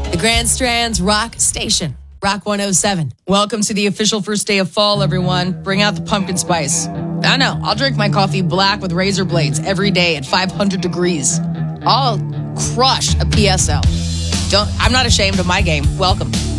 The Grand Strand's Rock Station, Rock 107. Welcome to the official first day of fall, everyone. Bring out the pumpkin spice. I know, I'll drink my coffee black with razor blades every day at 500 degrees. I'll crush a PSL. I'm not ashamed of my game. Welcome.